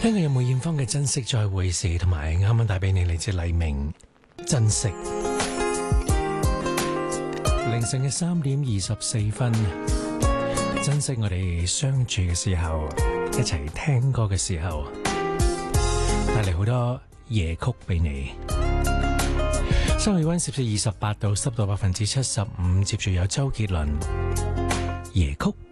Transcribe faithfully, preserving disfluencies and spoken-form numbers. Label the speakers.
Speaker 1: 聽過有梅艷芳嘅珍惜再會時，同埋啱啱帶俾你嚟自黎明珍惜。凌晨嘅三點二十四分，珍惜我哋相處嘅時候，一齊聽歌嘅時候，帶嚟好多夜曲俾你。室外氣溫攝氏二十八度，濕度百分之七十五，接住有周杰倫夜曲。